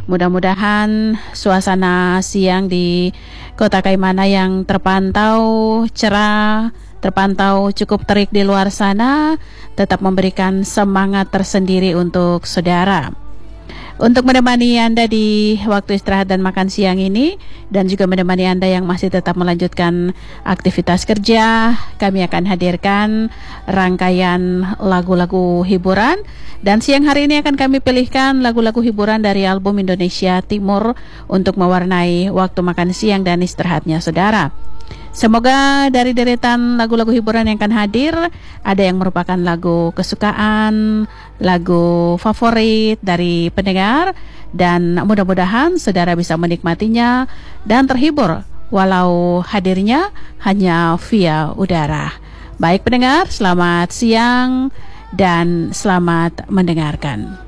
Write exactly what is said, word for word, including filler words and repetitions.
Mudah-mudahan suasana siang di Kota Kaimana yang terpantau cerah, terpantau cukup terik di luar sana, tetap memberikan semangat tersendiri untuk saudara. Untuk menemani Anda di waktu istirahat dan makan siang ini, dan juga menemani Anda yang masih tetap melanjutkan aktivitas kerja, kami akan hadirkan rangkaian lagu-lagu hiburan. Dan siang hari ini akan kami pilihkan lagu-lagu hiburan dari album Indonesia Timur untuk mewarnai waktu makan siang dan istirahatnya saudara. Semoga dari deretan lagu-lagu hiburan yang akan hadir, ada yang merupakan lagu kesukaan, lagu favorit dari pendengar, dan mudah-mudahan saudara bisa menikmatinya dan terhibur walau hadirnya hanya via udara. Baik pendengar, selamat siang dan selamat mendengarkan.